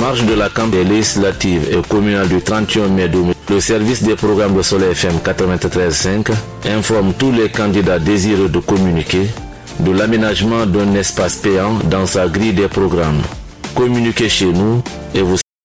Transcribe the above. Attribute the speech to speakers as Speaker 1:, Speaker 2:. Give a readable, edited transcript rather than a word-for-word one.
Speaker 1: marge de la campagne législative et communale du 31 mai 2000, le service des programmes de Soleil FM 93.5 informe tous les candidats désireux de communiquer de l'aménagement d'un espace payant dans sa grille des programmes. Communiquez chez nous et vous